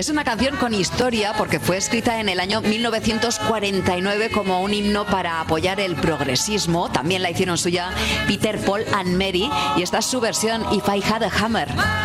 Es una canción con historia porque fue escrita en el año 1949 como un himno para apoyar el progresismo. También la hicieron suya Peter, Paul and Mary, y esta es su versión If I Had a Hammer.